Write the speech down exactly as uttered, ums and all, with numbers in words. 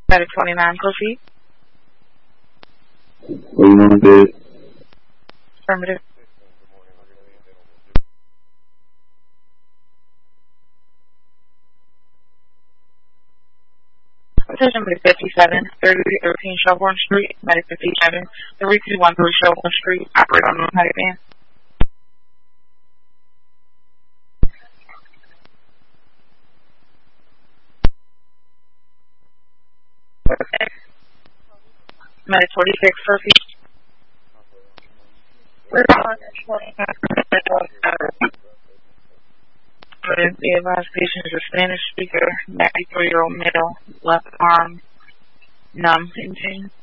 Medic twenty-nine, proceed. Are you on bed? Affirmative. Attention, Medic fifty-seven, thirty thirteen Shelbourne Street. Medic fifty-seven, thirty-two thirteen Shelbourne Street. Operate on the medic van. Okay. Medic forty-six, proceed. We're on the advised patient is a Spanish speaker, ninety-three-year-old male, left arm numb in pain.